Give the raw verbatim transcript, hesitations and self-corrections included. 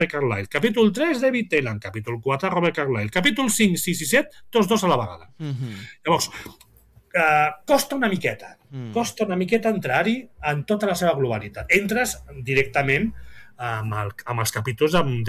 Carlyle. Capítol tres, David Tennant. Capítol quatre, Robert Carlyle. Capítol cinc, sis i set, tots dos a la vegada. Mm-hmm. Llavors, uh, costa una miqueta. Mm. Costa una miqueta entrar-hi en tota la seva globalitat. Entres directament amb, el, amb els capítols amb